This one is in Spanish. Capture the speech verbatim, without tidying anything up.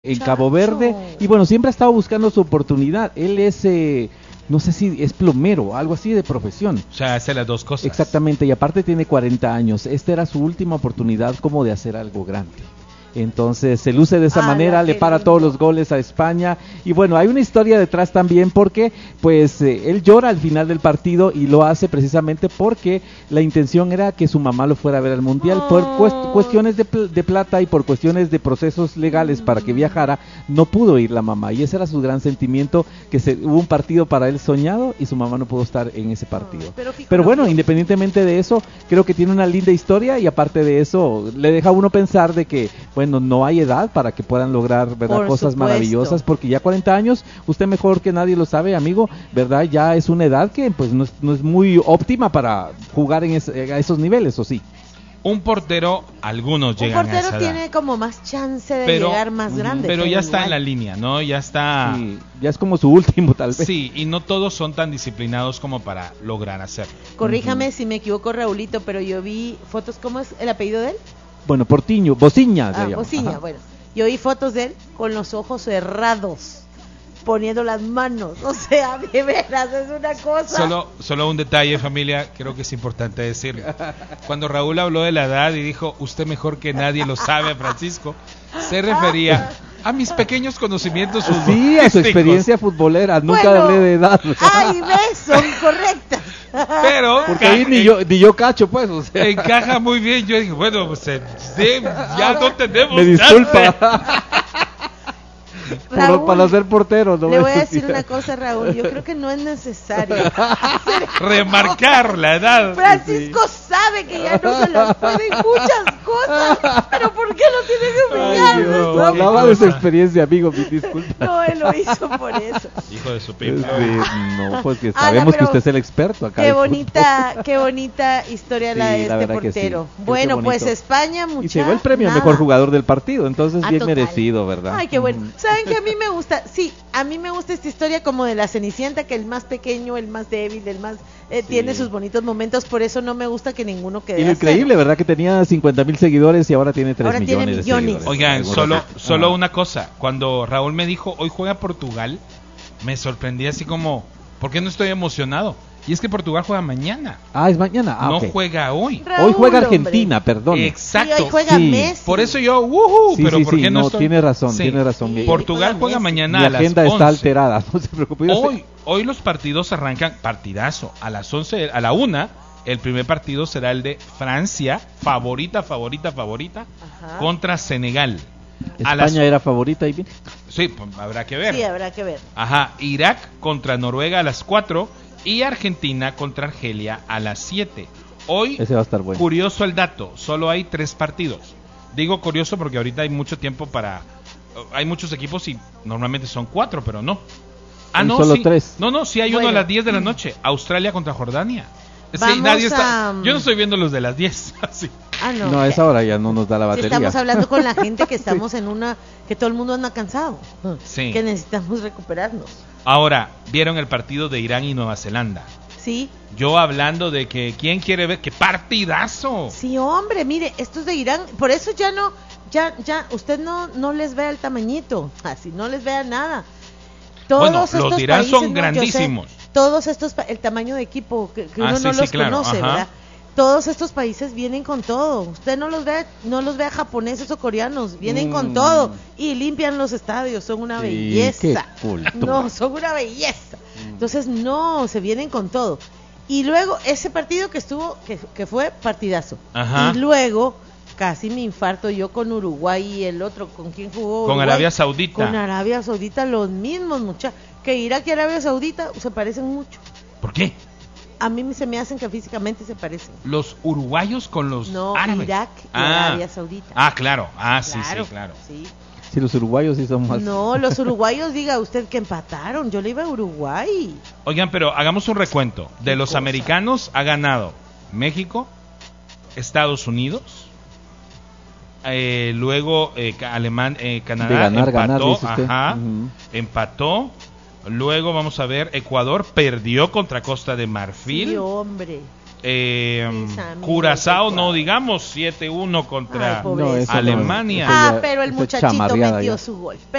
en Cabo Verde, y bueno, siempre ha estado buscando su oportunidad. Él es, eh, no sé si es plomero, algo así de profesión. O sea, hace las dos cosas. Exactamente, y aparte tiene cuarenta años. Esta era su última oportunidad como de hacer algo grande. Entonces se luce de esa ah, manera, le para lindo. todos los goles a España. Y bueno, hay una historia detrás también porque pues eh, él llora al final del partido y lo hace precisamente porque la intención era que su mamá lo fuera a ver al Mundial. Oh. Por cuest- cuestiones de, pl- de plata y por cuestiones de procesos legales mm. para que viajara, no pudo ir la mamá. Y ese era su gran sentimiento, que se, hubo un partido para él soñado y su mamá no pudo estar en ese partido. Oh, pero, pero bueno, independientemente de eso, creo que tiene una linda historia y aparte de eso, le deja a uno pensar de que bueno, no hay edad para que puedan lograr, ¿verdad? Por cosas supuesto. maravillosas, porque ya cuarenta años, usted mejor que nadie lo sabe, amigo, ¿verdad? Ya es una edad que pues no es, no es muy óptima para jugar en es, a esos niveles, ¿o sí? Un portero, algunos llegan a esa edad. Un portero tiene como más chance de pero, llegar más grande. Pero ya está igual. en la línea, ¿no? Ya está... Sí, ya es como su último, tal vez. Sí, y no todos son tan disciplinados como para lograr hacerlo. Corríjame uh-huh. si me equivoco, Raulito, pero yo vi fotos, ¿cómo es el apellido de él? Bueno, Portiño, Bociña. Ah, Bociña, bueno. Yo vi fotos de él con los ojos cerrados, poniendo las manos. O sea, de veras, es una cosa. Solo, solo un detalle, familia, creo que es importante decirlo. Cuando Raúl habló de la edad y dijo, usted mejor que nadie lo sabe, Francisco, se refería a mis pequeños conocimientos futbolísticos. Sí, a su experiencia futbolera. Nunca bueno, hablé de edad. Ay, ves, son correctas. Pero porque ahí ni yo, ni yo cacho, pues, o sea. Encaja muy bien. Yo dije, bueno, pues eh, sí, ya no tenemos. Me disculpa. Raúl, para ser portero, no le voy a decir una cosa, Raúl. Yo creo que no es necesario remarcar la edad. Francisco sí. sabe que ya no se las pueden muchas cosas, pero ¿por qué lo tiene que humillar? No, hablaba de su experiencia, amigo, mi disculpa. No, él lo hizo por eso. Hijo de su pipa. Sí, no, porque sabemos Ana, que usted es el experto acá. Qué bonita, qué bonita historia sí, la de este portero. Sí. Bueno, pues España, muchacha. Y se llevó el premio a mejor jugador del partido, entonces ah, bien total. merecido, ¿verdad? Ay, qué bueno. Uh-huh. ¿Saben que a mí me gusta? Sí, a mí me gusta esta historia como de la Cenicienta, que el más pequeño, el más débil, el más eh, sí. tiene sus bonitos momentos, por eso no me gusta que ninguno quede. Y lo increíble, ¿verdad? Que tenía cincuenta mil seguidores y ahora tiene tres ahora millones, tiene millones de seguidores. Oigan, solo, solo ah. una cosa, cuando Raúl me dijo, hoy juega Portugal, me sorprendí así como, ¿por qué no estoy emocionado? Y es que Portugal juega mañana. Ah, es mañana. Ah, no okay. juega hoy. Raúl, hoy juega Argentina, hombre. perdón. Exacto. Sí, hoy juega sí. Messi. Por eso yo, uh, sí, pero sí, ¿por qué sí, no, no estoy? Tiene razón, Sí. tiene razón. Sí, Portugal juega Messi. mañana Mi a las agenda once. está alterada, no se preocupe. Hoy, hoy los partidos arrancan, partidazo, a las once, a la una, el primer partido será el de Francia, favorita, favorita, favorita, Ajá. contra Senegal. España las... era favorita y bien. Sí, pues, habrá que ver. Sí, habrá que ver. Ajá, Irak contra Noruega a las cuatro y Argentina contra Argelia a las siete. Hoy, ese va a estar bueno. Curioso el dato, solo hay tres partidos. Digo curioso porque ahorita hay mucho tiempo para... Hay muchos equipos y normalmente son cuatro, pero no. Ah, y no, solo sí. tres. No, no, sí hay bueno. uno a las diez de la noche. Australia contra Jordania. Sí, nadie está... a... Yo no estoy viendo los de las diez. Así. Ah, no. No, a esa hora ya no nos da la batería. Estamos hablando con la gente que estamos sí. en una... Que todo el mundo anda cansado. Sí. Que necesitamos recuperarnos. Ahora, ¿vieron el partido de Irán y Nueva Zelanda? Sí. Yo hablando de que ¿quién quiere ver? ¡Qué partidazo! Sí, hombre, mire, estos de Irán, por eso ya no, ya, ya, usted no, no les vea el tamañito, así, no les vea nada. Todos bueno, estos los de Irán países, son no, grandísimos. Sé, todos estos, el tamaño de equipo, que, que uno ah, sí, no sí, los claro. conoce, Ajá. ¿verdad? Todos estos países vienen con todo. Usted no los ve, no los ve japoneses o coreanos, vienen mm. con todo y limpian los estadios, son una sí, belleza. Qué no, son una belleza. Entonces, no, se vienen con todo. Y luego ese partido que estuvo, que, que fue partidazo. Ajá. Y luego casi me infarto yo con Uruguay y el otro, ¿con quién jugó? Con Uruguay? Arabia Saudita. Con Arabia Saudita, los mismos muchachos. Que Irak y Arabia Saudita se parecen mucho. ¿Por qué? A mí se me hacen que físicamente se parecen. Los uruguayos con los no, árabes. Irak y ah. Arabia Saudita. Ah, claro. Ah, sí, claro, sí, claro. Sí. Sí, los uruguayos sí son más. No, los uruguayos, diga usted que empataron. Yo le iba a Uruguay. Oigan, pero hagamos un recuento. De los cosa? americanos ha ganado México, Estados Unidos, eh, luego eh, Alemán, eh, Canadá de ganar, empató, ganar, ajá, uh-huh. empató. Luego vamos a ver, Ecuador perdió contra Costa de Marfil. Sí, hombre. Eh, Curazao, no digamos, siete uno contra Ay, Alemania. Ah, pero el muchachito metió ya. su gol.